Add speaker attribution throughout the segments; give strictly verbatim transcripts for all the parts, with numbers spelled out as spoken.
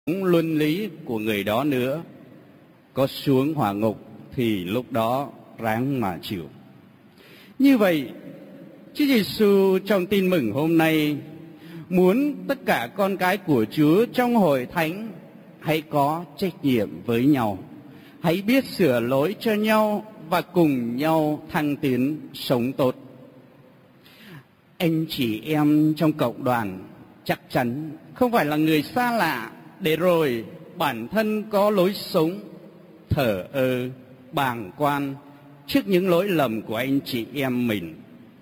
Speaker 1: luân lý của người đó nữa. Có xuống hỏa ngục thì lúc đó ráng mà chịu. Như vậy, Chúa Giêsu trong tin mừng hôm nay muốn tất cả con cái của Chúa trong hội thánh hãy có trách nhiệm với nhau, hãy biết sửa lỗi cho nhau và cùng nhau thăng tiến sống tốt. Anh chị em trong cộng đoàn chắc chắn không phải là người xa lạ để rồi bản thân có lối sống thờ ơ, bàng quan trước những lỗi lầm của anh chị em mình.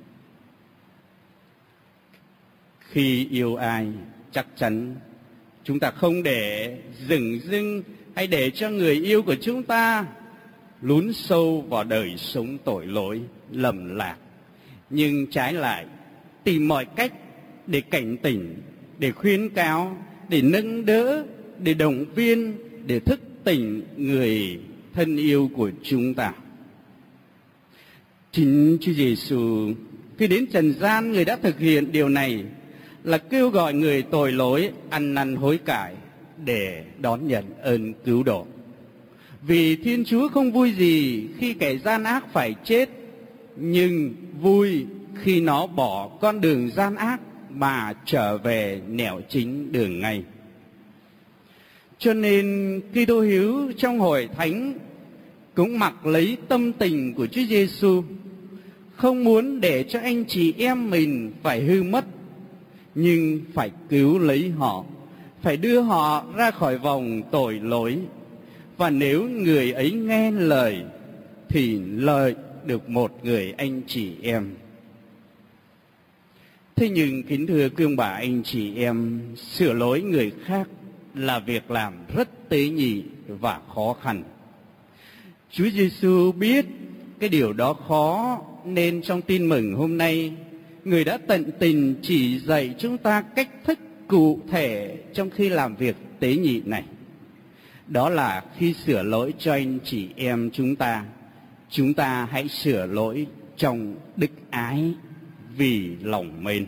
Speaker 1: Khi yêu ai, chắc chắn chúng ta không để dửng dưng hay để cho người yêu của chúng ta lún sâu vào đời sống tội lỗi, lầm lạc. Nhưng trái lại, tìm mọi cách để cảnh tỉnh, để khuyến cáo, để nâng đỡ, để động viên, để thức tỉnh người thân yêu của chúng ta. Chính Chúa Giêsu khi đến trần gian, người đã thực hiện điều này là kêu gọi người tội lỗi ăn năn hối cải để đón nhận ơn cứu độ. Vì Thiên Chúa không vui gì khi kẻ gian ác phải chết, nhưng vui khi nó bỏ con đường gian ác mà trở về nẻo chính đường ngay. Cho nên Kitô hữu trong hội thánh cũng mặc lấy tâm tình của Chúa Giêsu, không muốn để cho anh chị em mình phải hư mất, nhưng phải cứu lấy họ, phải đưa họ ra khỏi vòng tội lỗi. Và nếu người ấy nghe lời thì lợi được một người anh chị em. Thế nhưng kính thưa quý ông bà anh chị em, sửa lỗi người khác là việc làm rất tế nhị và khó khăn. Chúa Giêsu biết cái điều đó khó, nên trong tin mừng hôm nay, người đã tận tình chỉ dạy chúng ta cách thức cụ thể trong khi làm việc tế nhị này. Đó là khi sửa lỗi cho anh chị em chúng ta, chúng ta hãy sửa lỗi trong đức ái vì lòng mến.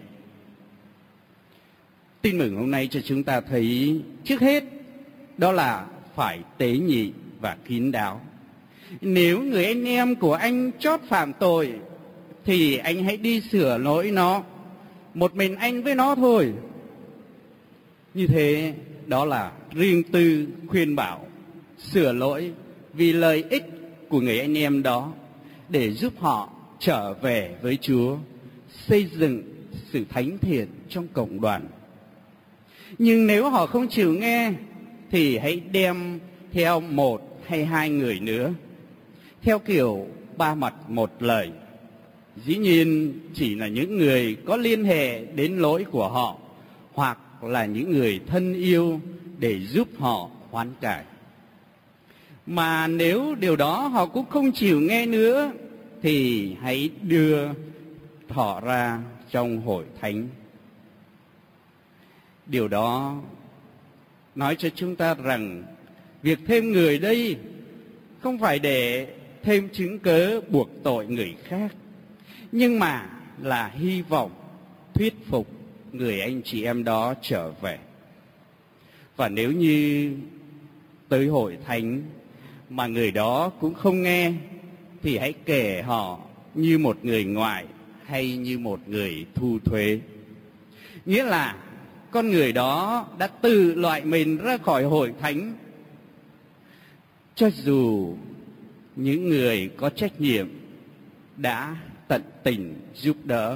Speaker 1: Tin mừng hôm nay cho chúng ta thấy trước hết đó là phải tế nhị và kín đáo. Nếu người anh em của anh chót phạm tội thì anh hãy đi sửa lỗi nó, một mình anh với nó thôi. Như thế đó là riêng tư khuyên bảo, sửa lỗi vì lợi ích của người anh em đó, để giúp họ trở về với Chúa, xây dựng sự thánh thiện trong cộng đoàn. Nhưng nếu họ không chịu nghe thì hãy đem theo một hay hai người nữa, theo kiểu ba mặt một lời. Dĩ nhiên chỉ là những người có liên hệ đến lỗi của họ, hoặc là những người thân yêu để giúp họ hoán cải. Mà nếu điều đó họ cũng không chịu nghe nữa thì hãy đưa họ ra trong hội thánh. Điều đó nói cho chúng ta rằng việc thêm người đây không phải để thêm chứng cớ buộc tội người khác, nhưng mà là hy vọng thuyết phục người anh chị em đó trở về. Và nếu như tới hội thánh mà người đó cũng không nghe thì hãy kể họ như một người ngoại hay như một người thu thuế. Nghĩa là con người đó đã tự loại mình ra khỏi hội thánh. Cho dù những người có trách nhiệm đã tận tình giúp đỡ,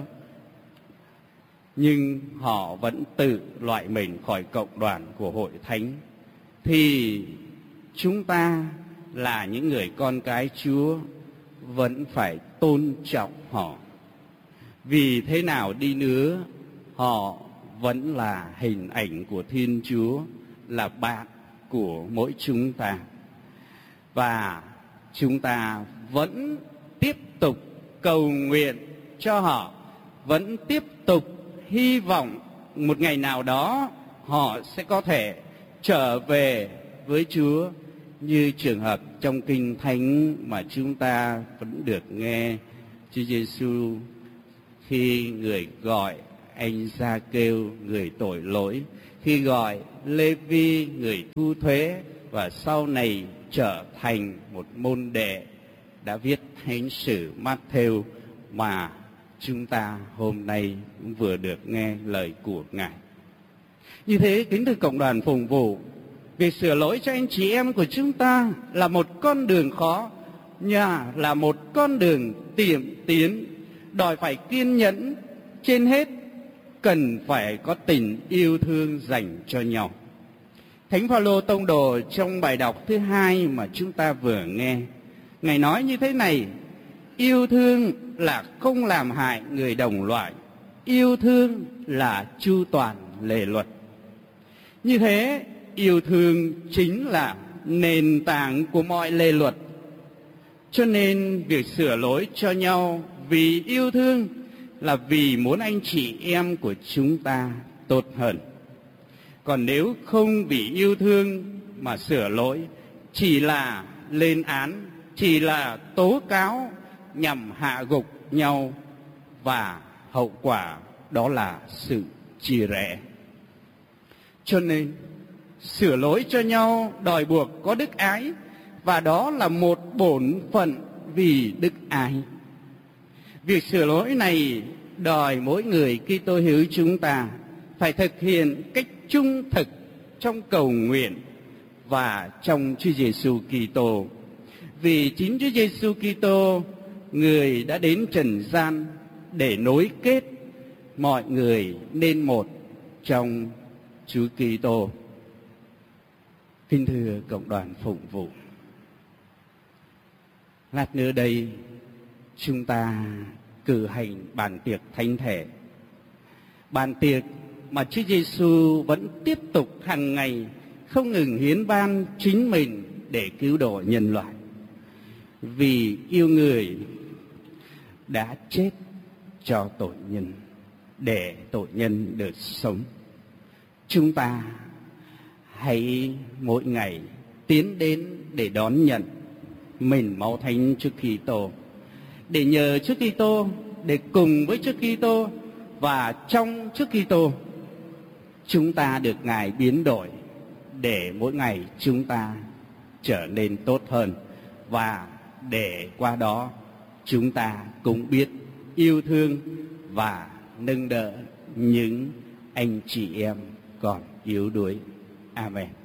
Speaker 1: nhưng họ vẫn tự loại mình khỏi cộng đoàn của hội thánh, thì chúng ta là những người con cái Chúa vẫn phải tôn trọng họ. Vì thế nào đi nữa, họ vẫn là hình ảnh của Thiên Chúa, là bạn của mỗi chúng ta. Và chúng ta vẫn tiếp tục cầu nguyện cho họ, vẫn tiếp tục hy vọng một ngày nào đó họ sẽ có thể trở về với Chúa, như trường hợp trong Kinh Thánh mà chúng ta vẫn được nghe Chúa Giêsu khi người gọi anh Gia Kêu người tội lỗi, khi gọi Lê Vi người thu thuế, và sau này trở thành một môn đệ đã viết thánh sử Matthew mà chúng ta hôm nay cũng vừa được nghe lời của Ngài. Như thế, kính thưa cộng đoàn phụng vụ, việc sửa lỗi cho anh chị em của chúng ta là một con đường khó, nhà là một con đường tiệm tiến, đòi phải kiên nhẫn, trên hết cần phải có tình yêu thương dành cho nhau. Thánh Phaolô tông đồ trong bài đọc thứ hai mà chúng ta vừa nghe, Ngài nói như thế này: yêu thương là không làm hại người đồng loại, yêu thương là chu toàn lề luật. Như thế, yêu thương chính là nền tảng của mọi lề luật. Cho nên việc sửa lỗi cho nhau vì yêu thương là vì muốn anh chị em của chúng ta tốt hơn. Còn nếu không vì yêu thương mà sửa lỗi, chỉ là lên án, chỉ là tố cáo nhằm hạ gục nhau, và hậu quả đó là sự chia rẽ. Cho nên sửa lỗi cho nhau đòi buộc có đức ái, và đó là một bổn phận vì đức ái. Việc sửa lỗi này đòi mỗi người Kitô hữu chúng ta phải thực hiện cách trung thực trong cầu nguyện và trong Chúa Giêsu Kitô. Vì chính Chúa Giêsu Kitô, người đã đến trần gian để nối kết mọi người nên một trong Chúa Kitô. Kính thưa cộng đoàn phụng vụ, lát nữa đây chúng ta cử hành bàn tiệc thánh thể, bàn tiệc mà Chúa Giêsu vẫn tiếp tục hàng ngày không ngừng hiến ban chính mình để cứu độ nhân loại. Vì yêu người đã chết cho tội nhân, để tội nhân được sống. Chúng ta hãy mỗi ngày tiến đến để đón nhận mình máu thánh Chúa Kitô, để nhờ Chúa Kitô, để cùng với Chúa Kitô và trong Chúa Kitô chúng ta được Ngài biến đổi, để mỗi ngày chúng ta trở nên tốt hơn, và để qua đó chúng ta cũng biết yêu thương và nâng đỡ những anh chị em còn yếu đuối. Amen.